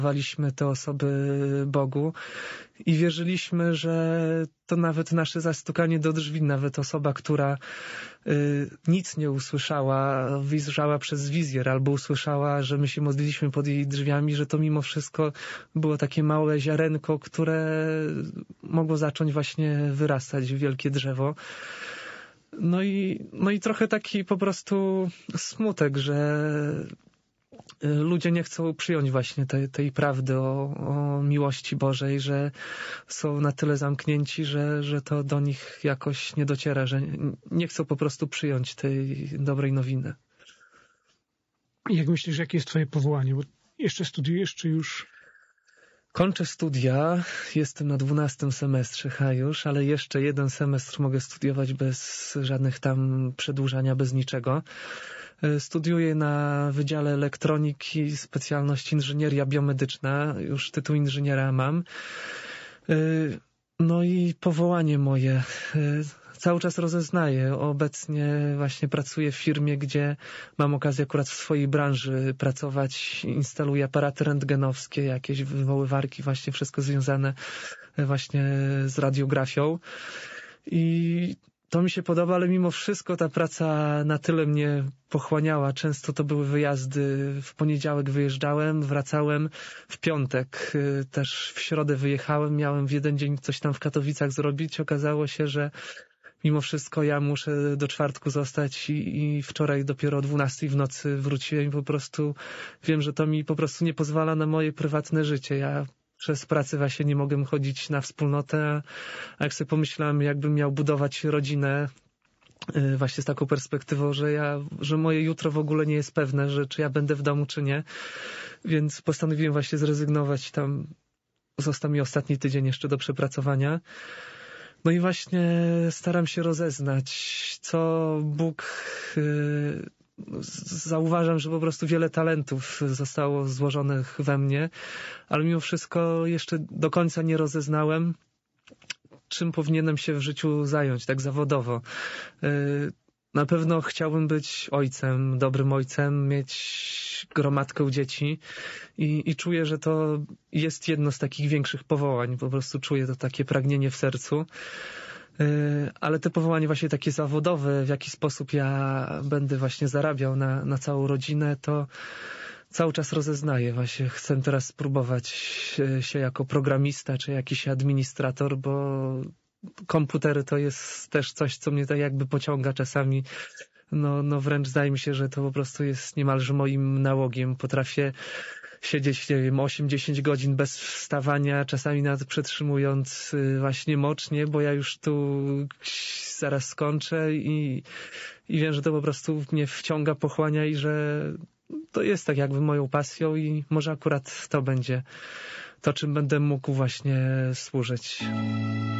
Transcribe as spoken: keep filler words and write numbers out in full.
Dawaliśmy te osoby Bogu i wierzyliśmy, że to nawet nasze zastukanie do drzwi, nawet osoba, która y, nic nie usłyszała, wyjrzała przez wizjer albo usłyszała, że my się modliliśmy pod jej drzwiami, że to mimo wszystko było takie małe ziarenko, które mogło zacząć właśnie wyrastać w wielkie drzewo. No i, no i trochę taki po prostu smutek, że ludzie nie chcą przyjąć właśnie tej, tej prawdy o, o miłości Bożej, że są na tyle zamknięci, że, że to do nich jakoś nie dociera, że nie chcą po prostu przyjąć tej dobrej nowiny. Jak myślisz, jakie jest twoje powołanie? Bo jeszcze studiujesz, czy już... Kończę studia, jestem na dwunastym semestrze H już, ale jeszcze jeden semestr mogę studiować bez żadnych tam przedłużania, bez niczego. Studiuję na Wydziale Elektroniki, specjalność inżynieria biomedyczna, już tytuł inżyniera mam. No i powołanie moje. Cały czas rozeznaję. Obecnie właśnie pracuję w firmie, gdzie mam okazję akurat w swojej branży pracować. Instaluję aparaty rentgenowskie, jakieś wywoływarki, właśnie wszystko związane właśnie z radiografią. I to mi się podoba, ale mimo wszystko ta praca na tyle mnie pochłaniała. Często to były wyjazdy. W poniedziałek wyjeżdżałem, wracałem w piątek. Też w środę wyjechałem, miałem w jeden dzień coś tam w Katowicach zrobić. Okazało się, że mimo wszystko ja muszę do czwartku zostać i, i wczoraj dopiero o dwunastej w nocy wróciłem i po prostu wiem, że to mi po prostu nie pozwala na moje prywatne życie. Ja przez pracę właśnie nie mogę chodzić na wspólnotę, a jak sobie pomyślałem, jakbym miał budować rodzinę właśnie z taką perspektywą, że ja, że moje jutro w ogóle nie jest pewne, że czy ja będę w domu, czy nie. Więc postanowiłem właśnie zrezygnować. Tam został mi ostatni tydzień jeszcze do przepracowania. No i właśnie staram się rozeznać, co Bóg... Yy, zauważam, że po prostu wiele talentów zostało złożonych we mnie, ale mimo wszystko jeszcze do końca nie rozeznałem, czym powinienem się w życiu zająć, tak zawodowo. Na pewno chciałbym być ojcem, dobrym ojcem, mieć gromadkę dzieci i, i czuję, że to jest jedno z takich większych powołań. Po prostu czuję to takie pragnienie w sercu. Ale te powołanie właśnie takie zawodowe, w jaki sposób ja będę właśnie zarabiał na, na całą rodzinę, to cały czas rozeznaję. Właśnie chcę teraz spróbować się jako programista czy jakiś administrator, bo komputery to jest też coś, co mnie tak jakby pociąga czasami. No, no wręcz zdaje mi się, że to po prostu jest niemalże moim nałogiem. Potrafię siedzieć, nie wiem, osiem dziesięć godzin bez wstawania, czasami nawet przetrzymując właśnie mocznie, bo ja już tu zaraz skończę i, i wiem, że to po prostu mnie wciąga, pochłania i że to jest tak jakby moją pasją i może akurat to będzie to, czym będę mógł właśnie służyć.